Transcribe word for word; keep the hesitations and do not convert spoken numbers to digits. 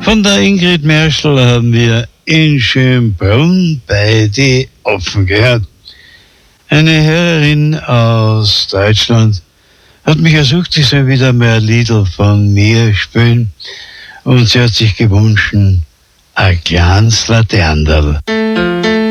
Von der Ingrid Merschel haben wir in Schönbrunn bei die Offen gehört. Eine Hörerin aus Deutschland hat mich ersucht, ich soll wieder mal ein Lied von mir spielen. Und sie hat sich gewünscht, ein kleines Laterndal.